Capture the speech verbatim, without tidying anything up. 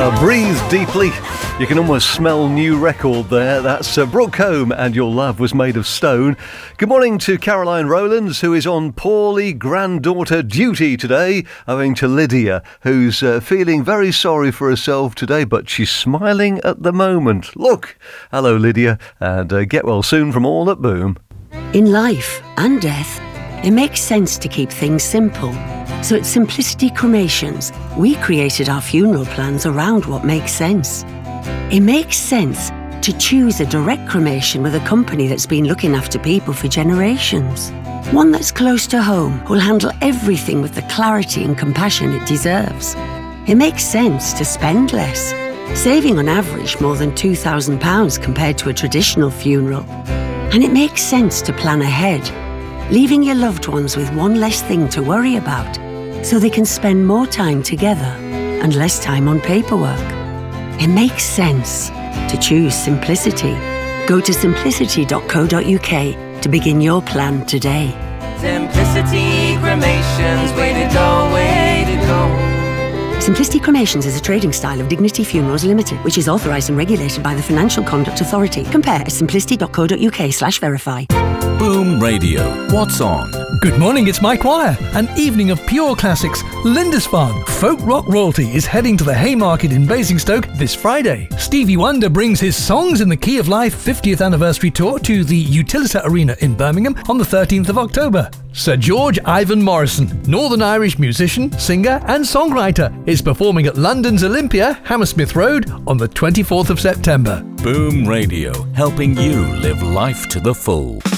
Uh, breathe deeply. You can almost smell new record there. That's uh, Brooke Combe and Your Love Was Made of Stone. Good morning to Caroline Rowlands, who is on poorly granddaughter duty today, owing to Lydia, who's uh, feeling very sorry for herself today, but she's smiling at the moment. Look! Hello, Lydia, and uh, get well soon from all at Boom. In life and death, it makes sense to keep things simple. So at Simplicity Cremations, we created our funeral plans around what makes sense. It makes sense to choose a direct cremation with a company that's been looking after people for generations. One that's close to home, who'll handle everything with the clarity and compassion it deserves. It makes sense to spend less, saving on average more than two thousand pounds compared to a traditional funeral. And it makes sense to plan ahead, leaving your loved ones with one less thing to worry about, so they can spend more time together and less time on paperwork. It makes sense to choose simplicity. Go to simplicity dot co dot uk to begin your plan today. Simplicity Cremations, way to go, way to go. Simplicity Cremations is a trading style of Dignity Funerals Limited, which is authorised and regulated by the Financial Conduct Authority. Compare at simplicity dot co dot uk slash verify. Boom Radio. What's on? Good morning, it's Mike Wire. An evening of pure classics. Lindisfarne Folk Rock Royalty is heading to the Haymarket in Basingstoke this Friday. Stevie Wonder brings his Songs in the Key of Life fiftieth anniversary tour to the Utilita Arena in Birmingham on the thirteenth of October. Sir George Ivan Morrison, Northern Irish musician, singer and songwriter, is performing at London's Olympia, Hammersmith Road on the twenty-fourth of September. Boom Radio, helping you live life to the full.